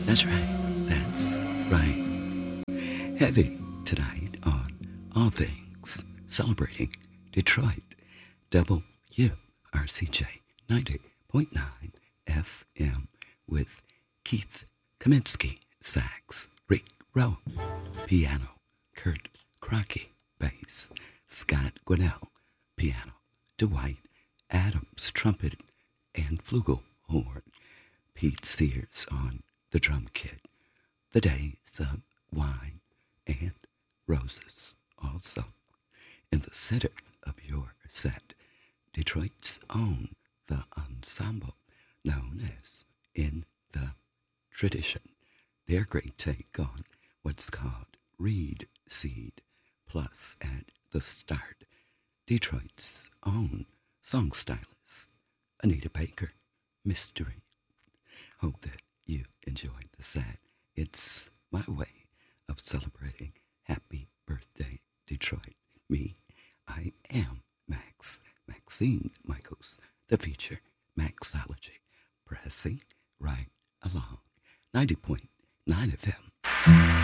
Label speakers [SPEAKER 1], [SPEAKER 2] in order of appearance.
[SPEAKER 1] That's right. That's right. Heavy tonight on all things celebrating Detroit. WRCJ 90.9 FM with Keith Kaminsky, sax, Rick Rowe, piano, Kurt Crockey, bass, Scott Gwinnell, piano, Dwight Adams, trumpet and flugelhorn, Pete Sears on the drum kit, The Days of Wine and Roses. Also, in the center of your set, Detroit's own The Ensemble, known as In the Tradition. Their great take on what's called Reed Seed, plus at the start, Detroit's own song stylist, Anita Baker, Mystery. Hope that you enjoyed the set. It's my way of celebrating happy birthday, Detroit. Me, I am Maxine Michaels, the feature, Maxology, pressing right along 90.9 FM.